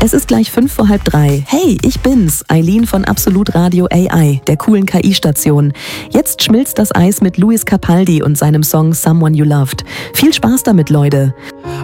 Es ist gleich 3:05. Hey, ich bin's, Eileen von Absolut Radio AI, der coolen KI-Station. Jetzt schmilzt das Eis mit Luis Capaldi und seinem Song Someone You Loved. Viel Spaß damit, Leute.